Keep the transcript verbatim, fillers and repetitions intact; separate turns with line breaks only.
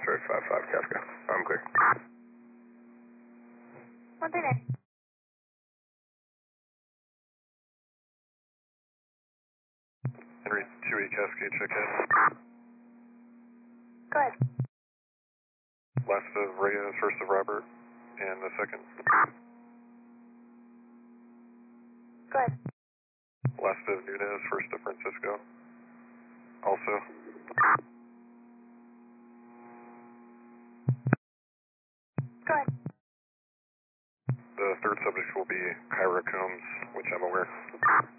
Sorry, five five Kafka. I'm clear.
one three nine.
Henry two eight Cascade, check in.
Go ahead.
Last of Reyes, first of Robert, and the second.
Go ahead.
Last of Nunez, first of Francisco. Also.
Go ahead.
The third subject will be Kyra Combs, which I'm aware.